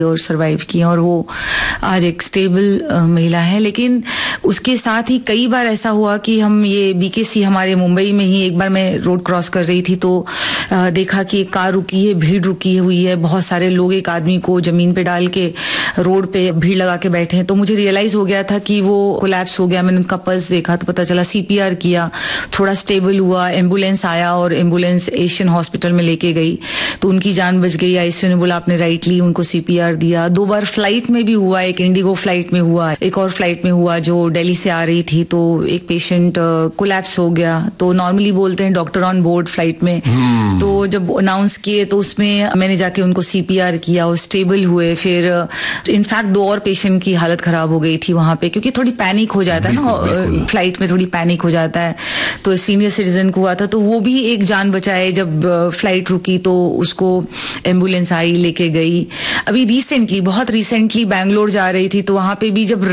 और सरवाइव किए और वो आज एक स्टेबल महिला है। लेकिन उसके साथ ही कई बार ऐसा हुआ कि हम ये बीकेसी हमारे मुंबई में ही एक बार मैं रोड क्रॉस कर रही थी तो देखा कि एक कार रुकी है, भीड़ रुकी हुई है, बहुत सारे लोग एक आदमी को जमीन पे डाल के रोड पे भीड़ लगा के बैठे हैं। तो मुझे रियलाइज हो गया था कि वो कोलैप्स हो गया। मैंने उनका पल्स देखा तो पता चला, सीपीआर किया, थोड़ा स्टेबल हुआ, एम्बुलेंस आया और एम्बुलेंस एशियन हॉस्पिटल में लेके गई तो उनकी जान बच गई। आईसीयू ने बोला आपने राइट ली, उनको सीपीआर दिया। 2 बार फ्लाइट में भी हुआ, एक इंडिगो फ्लाइट में हुआ, एक और फ्लाइट में हुआ जो दिल्ली से आ रही थी। तो एक पेशेंट कोलैप्स हो गया। तो नॉर्मली बोलते हैं डॉक्टर ऑन बोर्ड फ्लाइट में, तो जब अनाउंस किए तो उसमें मैंने जाके उनको सीपीआर किया, वो स्टेबल हुए। फिर इनफैक्ट 2 और पेशेंट की हालत खराब हो गई थी वहां पे, क्योंकि थोड़ी पैनिक हो जाता है ना फ्लाइट में, थोड़ी पैनिक हो जाता है। तो सीनियर सिटीजन को हुआ था तो वो भी एक जान बचाए। जब फ्लाइट रुकी तो उसको एम्बुलेंस आई, लेके गई। अभी रिसेंटली, बहुत रिसेंटली बैंगलोर जा रही थी तो वहां पे भी जब